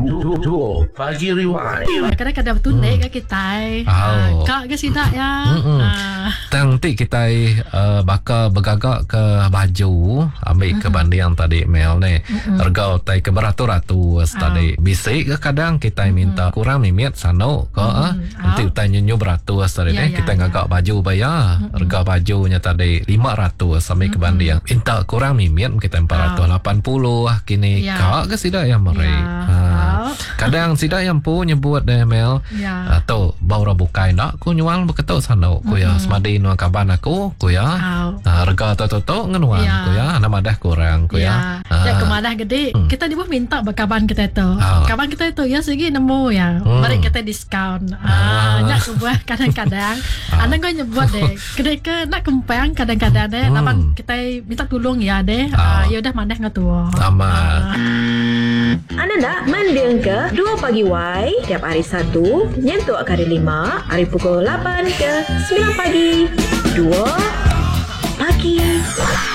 Duo Pagi Rewind. Kadang-kadang tunai ke kita. Kak ke sidak ya. Nanti kita bakal bergagak ke baju ambil ke banding tadi Mel ni. Harga tai ke beratus-ratus tadi. Bisik ke kadang kita minta kurang mimit sano ke nanti utai nyu beratus tadi ni kita ngagak baju bayar. Harga bajunya tadi 500 sampai ke banding. Minta kurang mimit kita 480 kini. Kak ke sidak ya mari. Kadang sidak yang punya buat deh Mel. Atau baru bukai nak ku nyual beketuk sano ku ya semadi nu kaban aku ku ya. Harga toto ngenuan ku ya nama dah kurang ku ya. Ya kemadah gede kita di bawah minta bakaban kita itu. Kaban kita itu ya segi nemu ya. Mari kita diskaun. Nyak sebuah kadang-kadang anak kau nyebut deh. Kedai ke nak kempang kadang-kadang deh. Lapan kita minta tolong ya deh. Ya udah maneh ngatua. Amat. Anda nak mendeng ke 2 Pagi Y tiap hari Sabtu nyentuh hari 5 hari pukul 8 ke 9 pagi.